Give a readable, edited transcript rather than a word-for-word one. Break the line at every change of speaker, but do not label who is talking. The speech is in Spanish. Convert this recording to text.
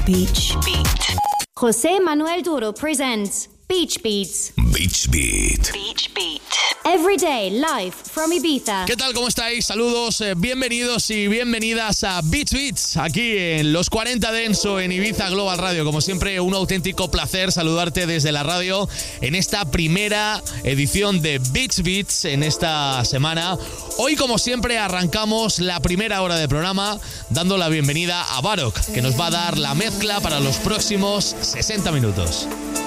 Beach Beat. José Manuel Duro presents Beach Beats.
Beach Beat.
Beach Beat. Every day, live from Ibiza.
¿Qué tal? ¿Cómo estáis? Saludos, bienvenidos y bienvenidas a Beach Beats, aquí en los 40 Denso en Ibiza Global Radio. Como siempre, un auténtico placer saludarte desde la radio en esta primera edición de Beach Beats en esta semana. Hoy, como siempre, arrancamos la primera hora de programa dando la bienvenida a Barok, que nos va a dar la mezcla para los próximos 60 minutos.